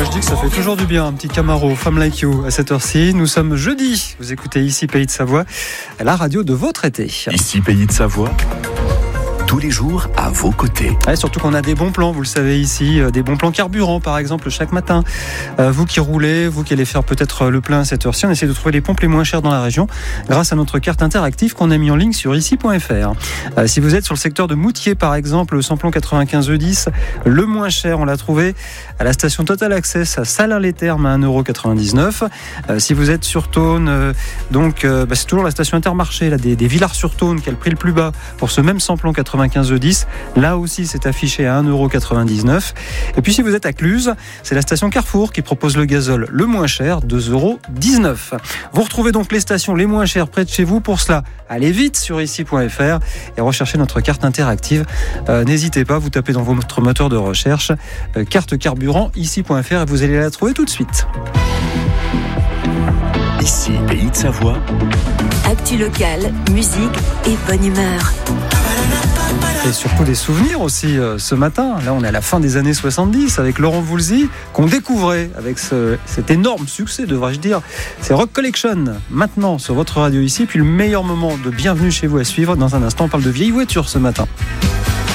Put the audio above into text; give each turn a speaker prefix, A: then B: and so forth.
A: je dis que ça fait toujours du bien, un petit Camaro, Femme Like You, à cette heure-ci. Nous sommes jeudi. Vous écoutez ici Pays de Savoie, la radio de votre été.
B: Ici Pays de Savoie, tous les jours à vos côtés.
A: Ouais, surtout qu'on a des bons plans, vous le savez ici, des bons plans carburant par exemple chaque matin. Vous qui roulez, vous qui allez faire peut-être le plein à cette heure-ci, on essaie de trouver les pompes les moins chères dans la région grâce à notre carte interactive qu'on a mis en ligne sur ici.fr. Si vous êtes sur le secteur de Moutier par exemple, le samplon 95 E10, le moins cher, on l'a trouvé à la station Total Access à Salins-les-Thermes à 1,99 €. Si vous êtes sur Thône, c'est toujours la station Intermarché là, des Villars-sur-Thône qui a le prix le plus bas pour ce même samplon 95 E10. Là aussi, c'est affiché à 1,99 €. Et puis, si vous êtes à Cluse, c'est la station Carrefour qui propose le gazole le moins cher, 2,19 €. Vous retrouvez donc les stations les moins chères près de chez vous. Pour cela, allez vite sur ici.fr et recherchez notre carte interactive. N'hésitez pas, vous tapez dans votre moteur de recherche carte carburant ici.fr et vous allez la trouver tout de suite.
B: Ici Pays de Savoie.
C: Actu locale, musique et bonne humeur.
A: Et surtout des souvenirs aussi ce matin. Là, on est à la fin des années 70 avec Laurent Voulzy, qu'on découvrait avec cet énorme succès, devrais-je dire. C'est Rock Collection, maintenant sur votre radio ici. Puis le meilleur moment de Bienvenue chez vous à suivre. Dans un instant, on parle de vieilles voitures ce matin.